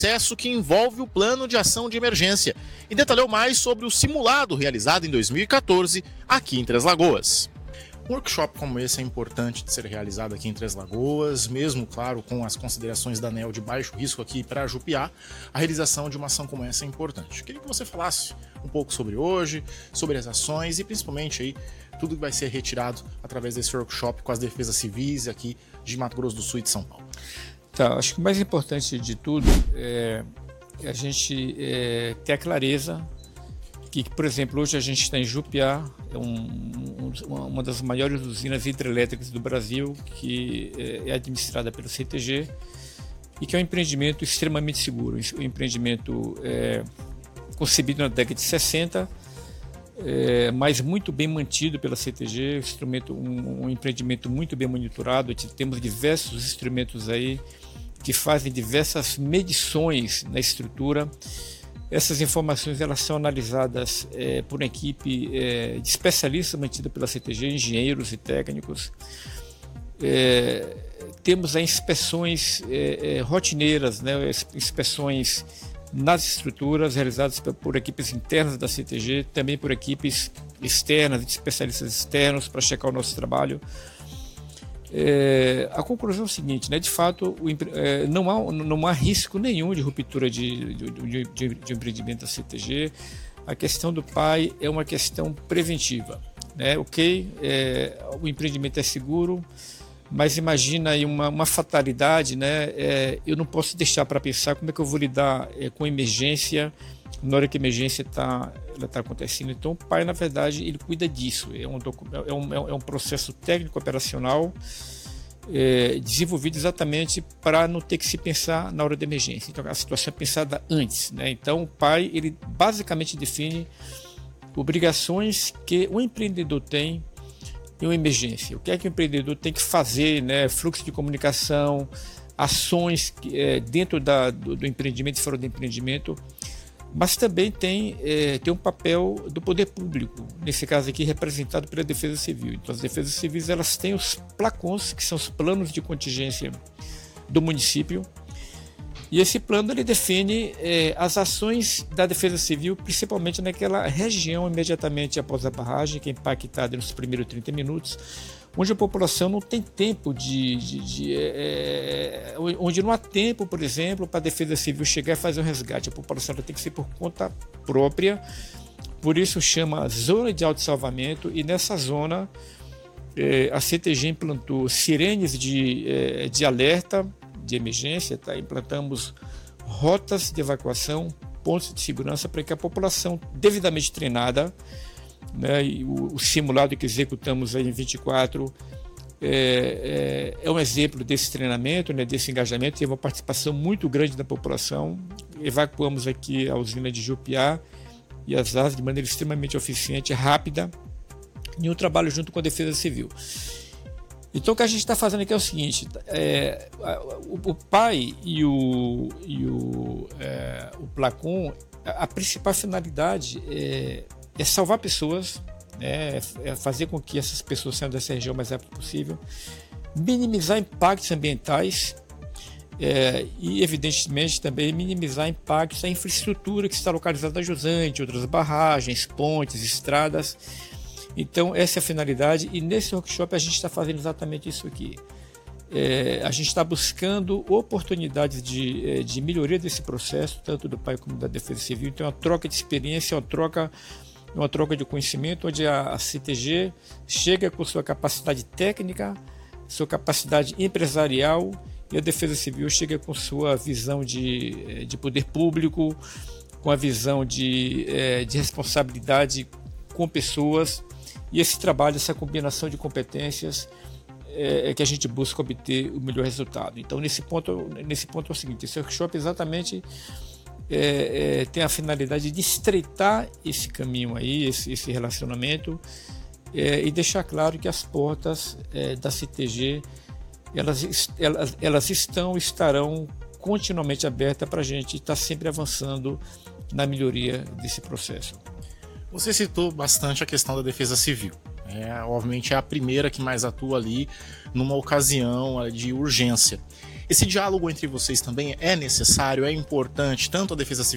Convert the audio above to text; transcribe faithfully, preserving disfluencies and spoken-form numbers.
processo que envolve o plano de ação de emergência e detalhou mais sobre o simulado realizado em dois mil e quatorze aqui em Três Lagoas. Um workshop como esse é importante de ser realizado aqui em Três Lagoas, mesmo, claro, com as considerações da ANEEL de baixo risco aqui para Jupiá, a realização de uma ação como essa é importante. Queria que você falasse um pouco sobre hoje, sobre as ações e principalmente aí tudo que vai ser retirado através desse workshop com as defesas civis aqui de Mato Grosso do Sul e de São Paulo. Tá, acho que o mais importante de tudo é a gente é, ter a clareza que, por exemplo, hoje a gente está em Jupiá, é um, um, uma das maiores usinas hidrelétricas do Brasil, que é administrada pelo C T G e que é um empreendimento extremamente seguro, um empreendimento é, concebido na década de sessenta, é, mas muito bem mantido pela C T G, instrumento, um, um empreendimento muito bem monitorado. Temos diversos instrumentos aí que fazem diversas medições na estrutura. Essas informações elas são analisadas é, por uma equipe é, de especialistas mantida pela C T G, engenheiros e técnicos. É, temos aí inspeções é, é, rotineiras, né, inspeções nas estruturas realizadas por equipes internas da C T G, também por equipes externas, de especialistas externos para checar o nosso trabalho. É, a conclusão é o seguinte, né? De fato, o, é, não, há, não há risco nenhum de ruptura de, de, de, de, de empreendimento da C T G. A questão do P A I é uma questão preventiva, né? Ok, é, o empreendimento é seguro, mas imagina aí uma, uma fatalidade, né? É, eu não posso deixar para pensar como é que eu vou lidar é, com emergência na hora que a emergência está tá acontecendo. Então, o P A I, na verdade, ele cuida disso. É um, é um, é um processo técnico-operacional é, desenvolvido exatamente para não ter que se pensar na hora da emergência. Então, a situação é pensada antes, né? Então, o P A I, ele basicamente define obrigações que o empreendedor tem em uma emergência. O que é que o empreendedor tem que fazer, né? Fluxo de comunicação, ações é, dentro da, do, do empreendimento e fora do empreendimento. Mas também tem, é, tem um papel do poder público, nesse caso aqui representado pela Defesa Civil. Então, as Defesas Civis elas têm os placons, que são os planos de contingência do município, e esse plano ele define é, as ações da Defesa Civil, principalmente naquela região imediatamente após a barragem, que é impactada nos primeiros trinta minutos, onde a população não tem tempo de... de, de é, onde não há tempo, por exemplo, para a Defesa Civil chegar e fazer um resgate. A população tem que ser por conta própria, por isso chama zona de autossalvamento, e nessa zona é, a C T G implantou sirenes de, é, de alerta, de emergência, tá? Implantamos rotas de evacuação, pontos de segurança para que a população devidamente treinada, né, e o, o simulado que executamos aí em vinte e quatro é, é, é um exemplo desse treinamento, né, desse engajamento. Teve uma participação muito grande da população. Evacuamos aqui a usina de Jupiá e as áreas de maneira extremamente eficiente, rápida, e um trabalho junto com a Defesa Civil. Então, o que a gente está fazendo aqui é o seguinte: é, o, o P A I e o, e o, é, o Placon, a, a principal finalidade é é salvar pessoas, né, é fazer com que essas pessoas saiam dessa região o mais rápido possível, minimizar impactos ambientais é, e, evidentemente, também minimizar impactos à infraestrutura que está localizada na Jusante, outras barragens, pontes, estradas. Então, essa é a finalidade, e nesse workshop a gente está fazendo exatamente isso aqui. É, a gente está buscando oportunidades de, de melhoria desse processo, tanto do P A I como da Defesa Civil. Então, é uma troca de experiência, uma troca uma troca de conhecimento, onde a C T G chega com sua capacidade técnica, sua capacidade empresarial, e a Defesa Civil chega com sua visão de, de poder público, com a visão de, de responsabilidade com pessoas, e esse trabalho, essa combinação de competências é que a gente busca obter o melhor resultado. Então, nesse ponto, nesse ponto é o seguinte: esse workshop exatamente É, é, tem a finalidade de estreitar esse caminho aí, esse, esse relacionamento, é, e deixar claro que as portas é, da C T G elas, elas, elas estão estarão continuamente abertas para a gente estar sempre avançando na melhoria desse processo. Você citou bastante a questão da Defesa Civil. É, obviamente é a primeira que mais atua ali numa ocasião de urgência. Esse diálogo entre vocês também é necessário, é importante, tanto a Defesa Civil